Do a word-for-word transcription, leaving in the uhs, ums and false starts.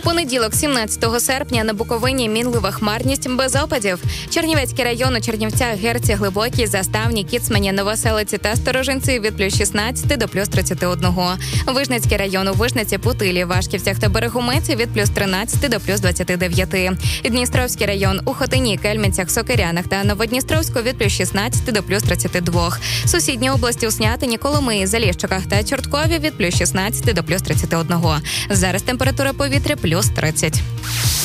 У понеділок, сімнадцятого серпня, на Буковині мінлива хмарність без опадів. Чернівецький район у Чернівцях, Герці, Глибокій, Заставні, Кіцмані, Новоселиці та Сторожинці від плюс шістнадцять до плюс тридцять один. Вижницький район у Вижниці, Путилі, Вашківцях та Берегомеці від плюс тринадцять до плюс двадцять дев'ять. Дністровський район у Хотині, Кельменцях, Сокирянах та Новодністровську від плюс шістнадцять до плюс тридцять два. Сусідні області у Снятині, Коломиї, Заліщиках та Чорткові від плюс шістнадцять до плюс тридцять один. Зараз температура повітря плюс тридцять.